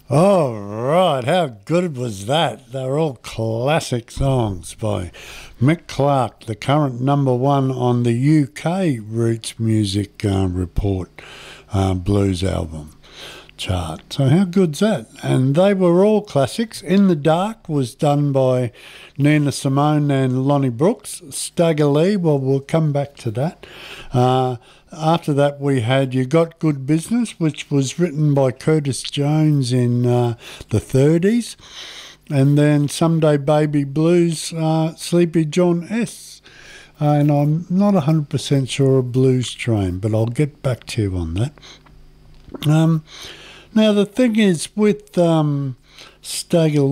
All right, how good was that? They're all classic songs by Mick Clark, the current number one on the UK Roots Music Report blues album chart. So how good's that? And they were all classics. In the Dark was done by Nina Simone and Lonnie Brooks. Stagger Lee, well, we'll come back to that. After that, we had You Got Good Business, which was written by Curtis Jones in the 30s. And then Someday Baby Blues, Sleepy John S. And I'm not 100% sure of Blues Train, but I'll get back to you on that. Now, the thing is with Stagger